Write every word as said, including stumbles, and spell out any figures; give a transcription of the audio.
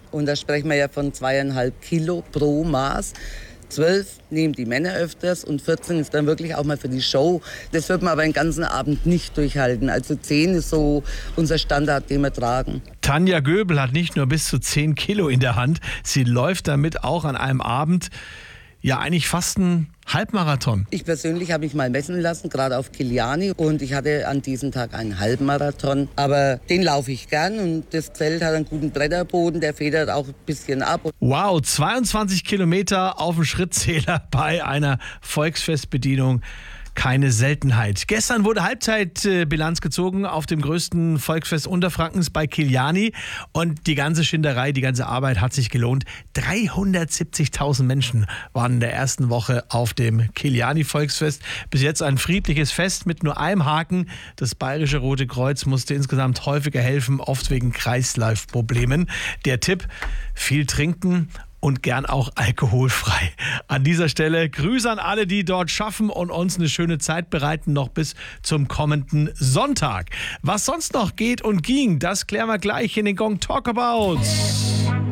Und da sprechen wir ja von zweieinhalb Kilo pro Maß. Zwölf nehmen die Männer öfters und vierzehn ist dann wirklich auch mal für die Show. Das wird man aber den ganzen Abend nicht durchhalten. Also zehn ist so unser Standard, den wir tragen. Tanja Göbel hat nicht nur bis zu zehn Kilo in der Hand, sie läuft damit auch an einem Abend ja eigentlich fast einen Halbmarathon. Ich persönlich habe mich mal messen lassen, gerade auf Kiliani, und ich hatte an diesem Tag einen Halbmarathon. Aber den laufe ich gern und das Zelt hat einen guten Bretterboden, der federt auch ein bisschen ab. Wow, zweiundzwanzig Kilometer auf dem Schrittzähler bei einer Volksfestbedienung. Keine Seltenheit. Gestern wurde Halbzeitbilanz gezogen auf dem größten Volksfest Unterfrankens bei Kiliani. Und die ganze Schinderei, die ganze Arbeit hat sich gelohnt. dreihundertsiebzigtausend Menschen waren in der ersten Woche auf dem Kiliani-Volksfest. Bis jetzt ein friedliches Fest mit nur einem Haken. Das Bayerische Rote Kreuz musste insgesamt häufiger helfen, oft wegen Kreislaufproblemen. Der Tipp: viel trinken und gern auch alkoholfrei. An dieser Stelle Grüße an alle, die dort schaffen und uns eine schöne Zeit bereiten, noch bis zum kommenden Sonntag. Was sonst noch geht und ging, das klären wir gleich in den Gong Talkabouts.